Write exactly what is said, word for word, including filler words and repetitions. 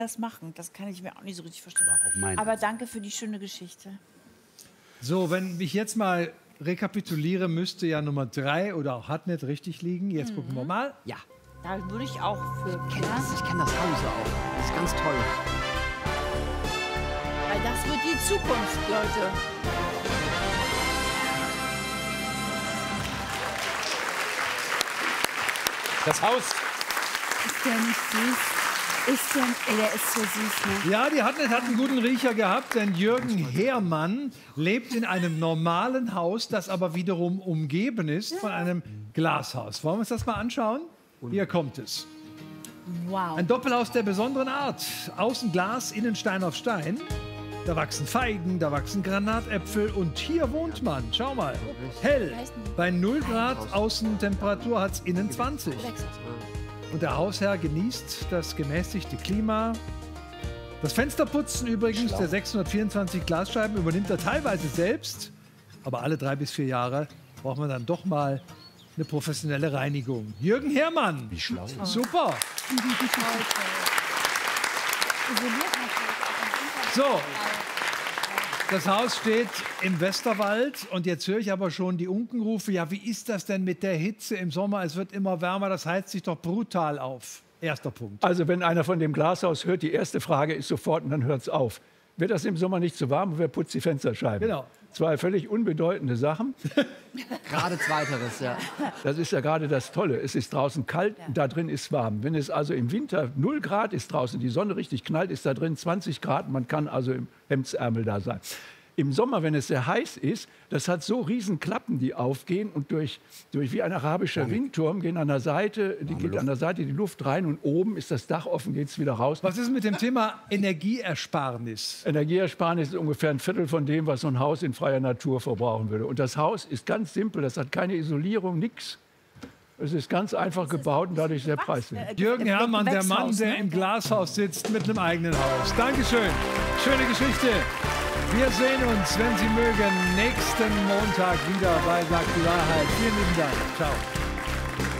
das machen? Das kann ich mir auch nicht so richtig verstehen. Auch mein Aber danke für die schöne Geschichte. So, wenn ich jetzt mal rekapituliere, müsste ja Nummer drei oder auch hat nicht richtig liegen. Jetzt mhm. gucken wir mal. Ja. Da würde ich auch für. Ich kenne das, ich kenn das Haus auch. Das ist ganz toll. Weil das wird die Zukunft, Leute. Das Haus. Ist der nicht süß? Ist der, ey, der ist so süß, ne? Ja, die hat, hat einen guten Riecher gehabt, denn Jürgen Herrmann lebt in einem normalen Haus, das aber wiederum umgeben ist von einem Glashaus. Wollen wir uns das mal anschauen? Hier kommt es. Wow. Ein Doppelhaus der besonderen Art. Außen Glas, innen Stein auf Stein. Da wachsen Feigen, da wachsen Granatäpfel und hier wohnt man. Schau mal. Hell. Bei null Grad Außentemperatur hat es innen zwanzig. Und der Hausherr genießt das gemäßigte Klima. Das Fensterputzen übrigens der sechshundertvierundzwanzig Glasscheiben übernimmt er teilweise selbst. Aber alle drei bis vier Jahre braucht man dann doch mal eine professionelle Reinigung. Jürgen Herrmann. Wie schlau. Super. So, das Haus steht im Westerwald und jetzt höre ich aber schon die Unkenrufe. Ja, wie ist das denn mit der Hitze im Sommer? Es wird immer wärmer, das heizt sich doch brutal auf. Erster Punkt. Also wenn einer von dem Glashaus hört, die erste Frage ist sofort und dann hört es auf. Wird das im Sommer nicht zu warm, wer putzt die Fensterscheiben? Genau. Zwei völlig unbedeutende Sachen. Gerade zweiteres, ja. Das ist ja gerade das Tolle. Es ist draußen kalt, ja. Da drin ist warm. Wenn es also im Winter null Grad ist draußen, die Sonne richtig knallt, ist da drin zwanzig Grad. Man kann also im Hemdsärmel da sein. Im Sommer, wenn es sehr heiß ist, das hat so riesen Klappen, die aufgehen und durch, durch wie ein arabischer Windturm gehen an der Seite, die geht an der Seite die Luft rein und oben ist das Dach offen, geht es wieder raus. Was ist mit dem Thema Energieersparnis? Energieersparnis ist ungefähr ein Viertel von dem, was so ein Haus in freier Natur verbrauchen würde. Und das Haus ist ganz simpel, das hat keine Isolierung, nichts. Es ist ganz einfach gebaut und dadurch sehr preiswert. Jürgen Herrmann, der Mann, der im Glashaus sitzt mit einem eigenen Haus. Dankeschön. Schöne Geschichte. Wir sehen uns, wenn Sie mögen, nächsten Montag wieder bei Sagt die Wahrheit. Vielen lieben Dank. Ciao.